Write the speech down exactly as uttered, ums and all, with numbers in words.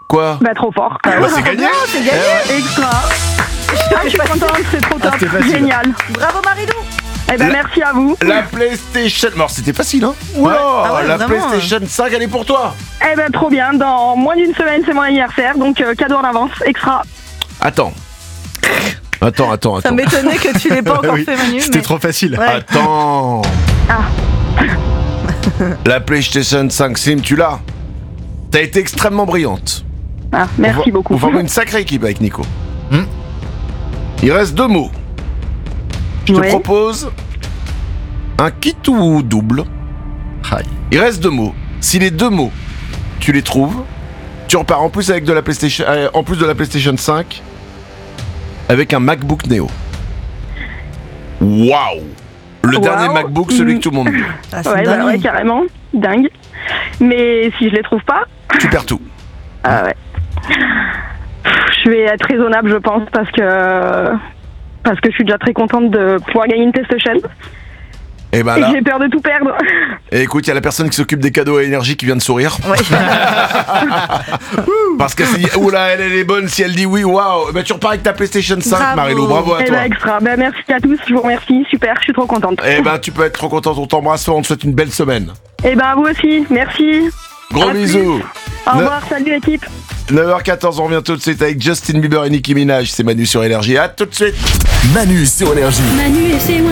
Quoi? Bah trop fort. Bah, c'est gagné. Non, c'est gagné. Eh ouais. Extra. Ah, je suis contente, c'est trop top. c'était facile. Génial. Bravo Marilou. Eh ben La- merci à vous. La PlayStation... Bon, c'était facile, hein? Oula, Ah ouais, la vraiment. PlayStation cinq, elle est pour toi. Eh ben trop bien. Dans moins d'une semaine, c'est mon anniversaire, donc euh, cadeau en avance, extra. Attends. Attends, attends, Ça attends. m'étonnait que tu l'aies pas encore Oui, fait Manu. C'était mais- trop facile. Ouais. Attends. Ah. La PlayStation cinq Slim, tu l'as. T'as été extrêmement brillante. Ah, On merci va- beaucoup. On forme une sacrée équipe avec Nico. Hmm. Il reste deux mots. Je te Ouais. propose un kit ou double. Aïe. Il reste deux mots. Si les deux mots, tu les trouves, tu repars en plus avec de la PlayStation, euh, en plus de la PlayStation cinq, avec un MacBook Neo. Waouh! Le Waouh. dernier MacBook, celui que tout le monde veut. Ah, c'est Ouais, dingue. bah ouais, carrément. Dingue. Mais si je les trouve pas, Tu perds tout. ah ouais. Je vais être raisonnable, je pense, parce que parce que je suis déjà très contente de pouvoir gagner une PlayStation Et ben et là, que j'ai peur de tout perdre. et écoute, il y a la personne qui s'occupe des cadeaux à énergie qui vient de sourire. Ouais. Parce que si, oula, elle, elle est bonne, si elle dit oui, waouh, ben tu repars avec ta PlayStation cinq, Bravo. Marilou, bravo à Eh toi. ben extra. Ben merci à tous, je vous remercie, super, je suis trop contente. Eh ben, tu peux être trop contente, on t'embrasse fort, on te souhaite une belle semaine. Et ben vous aussi, merci. Gros À plus. bisous. Au Ne- revoir, salut l'équipe. neuf heures quatorze, on revient tout de suite avec Justin Bieber et Nicki Minaj. C'est Manu sur Énergie. À tout de suite. Manu sur Énergie. Manu et ses